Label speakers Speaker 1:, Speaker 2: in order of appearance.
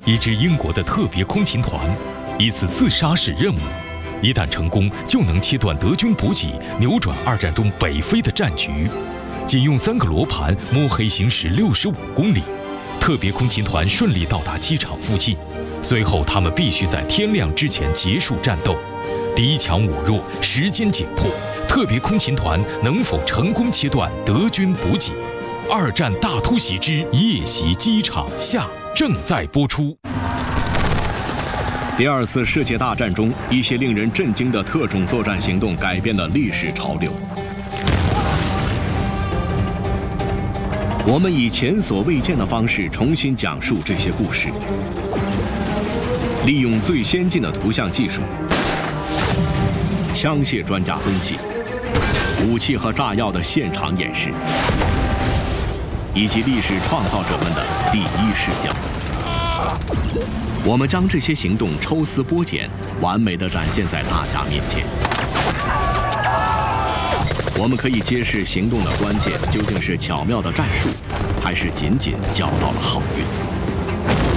Speaker 1: 一支英国的特别空勤团，以此自杀式任务，一旦成功，就能切断德军补给，扭转二战中北非的战局。仅用3个罗盘摸黑行驶65公里，特别空勤团顺利到达机场附近。随后，他们必须在天亮之前结束战斗。敌强我弱，时间紧迫，特别空勤团能否成功切断德军补给？二战大突袭之夜袭机场下正在播出。
Speaker 2: 第2次世界大战中，一些令人震惊的特种作战行动改变了历史潮流。我们以前所未见的方式重新讲述这些故事，利用最先进的图像技术、枪械专家分析、武器和炸药的现场演示，以及历史创造者们的第一视角。我们将这些行动抽丝剥茧，完美地展现在大家面前。我们可以揭示行动的关键究竟是巧妙的战术，还是仅仅交到了好运。